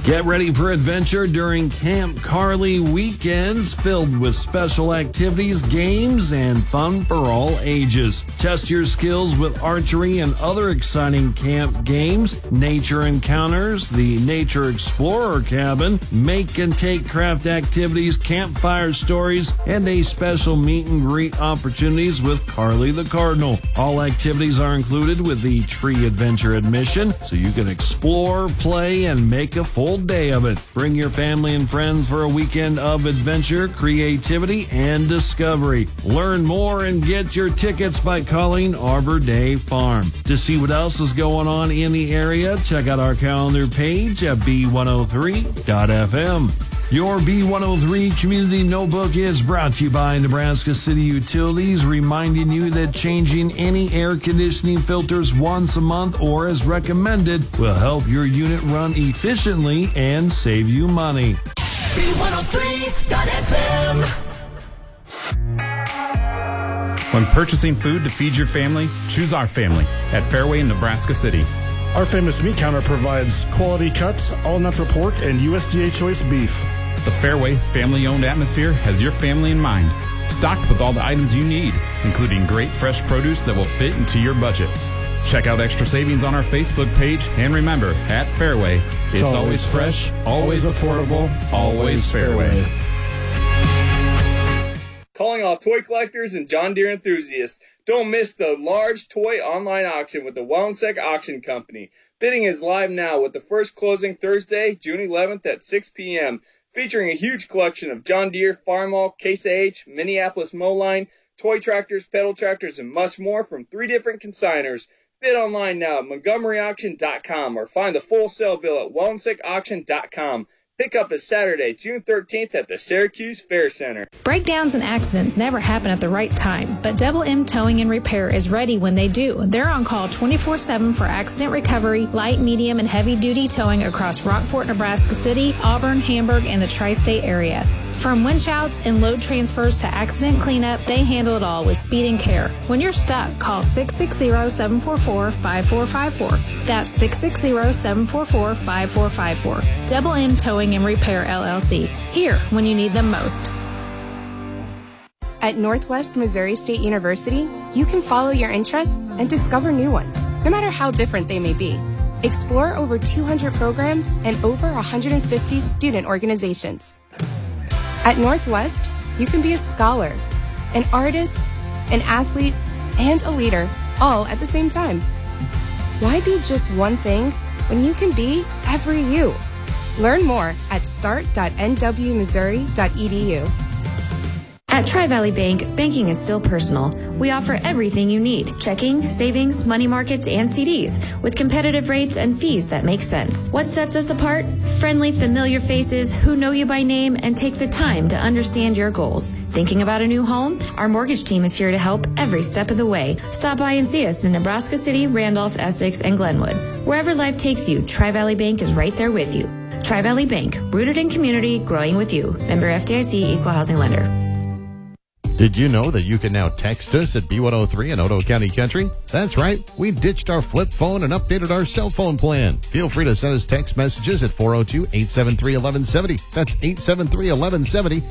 Get ready for adventure during Camp Carly weekends filled with special activities, games, and fun for all ages. Test your skills with archery and other exciting camp games, nature encounters, the Nature Explorer cabin, make and take craft activities, campfire stories, and a special meet and greet opportunities with Carly the Cardinal. All activities are included with the Tree Adventure admission, so you can explore, play, and make a full day of it. Bring your family and friends for a weekend of adventure, creativity, and discovery. Learn more and get your tickets by calling Arbor Day Farm. To see what else is going on in the area, check out our calendar page at b103.fm. Your B103 Community Notebook is brought to you by Nebraska City Utilities, reminding you that changing any air conditioning filters once a month or as recommended will help your unit run efficiently and save you money. B103.FM. When purchasing food to feed your family, choose our family at Fairway in Nebraska City. Our famous meat counter provides quality cuts, all-natural pork, and USDA choice beef. The Fairway family-owned atmosphere has your family in mind, stocked with all the items you need, including great fresh produce that will fit into your budget. Check out extra savings on our Facebook page, and remember, at Fairway, it's always fresh, always affordable, always Fairway. Calling all toy collectors and John Deere enthusiasts. Don't miss the large toy online auction with the Wellensec Auction Company. Bidding is live now with the first closing Thursday, June 11th at 6 p.m., featuring a huge collection of John Deere, Farmall, Case IH, Minneapolis Mowline, toy tractors, pedal tractors, and much more from 3 different consigners. Bid online now at MontgomeryAuction.com or find the full sale bill at WellensecAuction.com. Pickup is Saturday, June 13th at the Syracuse Fair Center. Breakdowns and accidents never happen at the right time, but Double M Towing and Repair is ready when they do. They're on call 24/7 for accident recovery, light, medium, and heavy-duty towing across Rockport, Nebraska City, Auburn, Hamburg, and the tri-state area. From winch outs and load transfers to accident cleanup, they handle it all with speed and care. When you're stuck, call 660-744-5454. That's 660-744-5454. Double M Towing and Repair, LLC. Here when you need them most. At Northwest Missouri State University, you can follow your interests and discover new ones, no matter how different they may be. Explore over 200 programs and over 150 student organizations. At Northwest, you can be a scholar, an artist, an athlete, and a leader, all at the same time. Why be just one thing when you can be every you? Learn more at start.nwmissouri.edu. At Tri-Valley Bank, banking is still personal. We offer everything you need: checking, savings, money markets, and CDs, with competitive rates and fees that make sense. What sets us apart? Friendly, familiar faces who know you by name and take the time to understand your goals. Thinking about a new home? Our mortgage team is here to help every step of the way. Stop by and see us in Nebraska City, Randolph, Essex, and Glenwood. Wherever life takes you, Tri-Valley Bank is right there with you. Tri-Valley Bank, rooted in community, growing with you. Member FDIC, Equal Housing Lender. Did you know that you can now text us at B103 in Otoe County Country? That's right. We ditched our flip phone and updated our cell phone plan. Feel free to send us text messages at 402-873-1170. That's 873-1170.